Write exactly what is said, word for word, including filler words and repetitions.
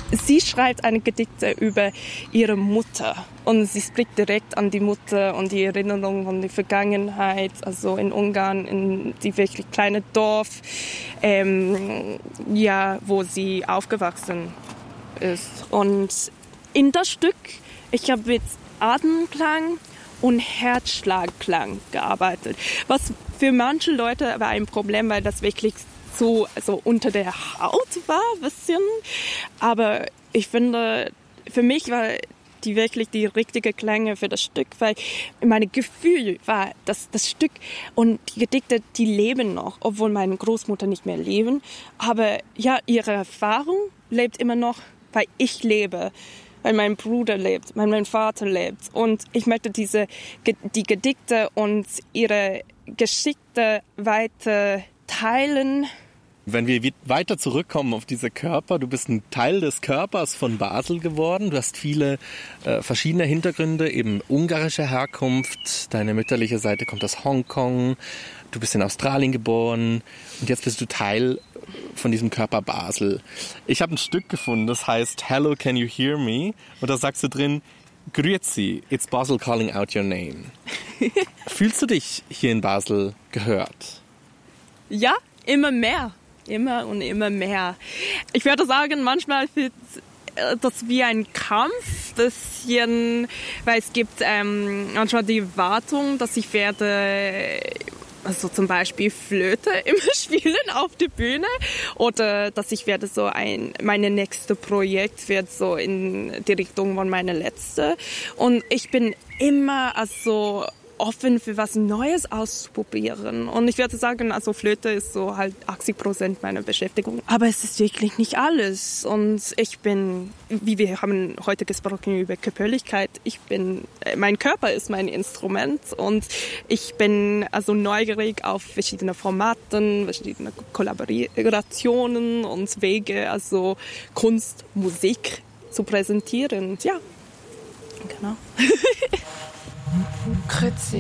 Sie schreibt eine Gedichte über ihre Mutter und sie spricht direkt an die Mutter und die Erinnerungen an die Vergangenheit, also in Ungarn, in die wirklich kleine Dorf, ähm, ja, wo sie aufgewachsen ist. Und in das Stück, ich habe mit Atemklang und Herzschlagklang gearbeitet, was für manche Leute aber ein Problem, weil das wirklich so also unter der Haut war, ein bisschen. Aber ich finde, für mich war die wirklich die richtige Klänge für das Stück, weil mein Gefühl war, dass das Stück und die Gedichte, die leben noch, obwohl meine Großmutter nicht mehr leben. Aber ja, ihre Erfahrung lebt immer noch, weil ich lebe, weil mein Bruder lebt, weil mein Vater lebt. Und ich möchte diese, die Gedichte und ihre Geschichte weiter teilen. Wenn wir weiter zurückkommen auf diese Körper, du bist ein Teil des Körpers von Basel geworden. Du hast viele äh, verschiedene Hintergründe, eben ungarische Herkunft. Deine mütterliche Seite kommt aus Hongkong. Du bist in Australien geboren und jetzt bist du Teil von diesem Körper Basel. Ich habe ein Stück gefunden, das heißt Hello, can you hear me? Und da sagst du drin, Grüezi, it's Basel calling out your name. Fühlst du dich hier in Basel gehört? Ja, immer mehr. Immer und immer mehr. Ich würde sagen, manchmal fühlt das wie ein Kampf, bisschen, weil es gibt ähm, manchmal die Erwartung, dass ich werde, also zum Beispiel Flöte immer spielen auf der Bühne oder dass ich werde so ein, meine nächste Projekt wird so in die Richtung von meiner letzte. Und ich bin immer also offen für was Neues auszuprobieren. Und ich würde sagen, also Flöte ist so halt achtzig Prozent meiner Beschäftigung. Aber es ist wirklich nicht alles. Und ich bin, wie wir haben heute gesprochen über Körperlichkeit, ich bin, mein Körper ist mein Instrument und ich bin also neugierig auf verschiedene Formaten, verschiedene Kollaborationen und Wege, also Kunst, Musik zu präsentieren. Ja, genau. Grüezi.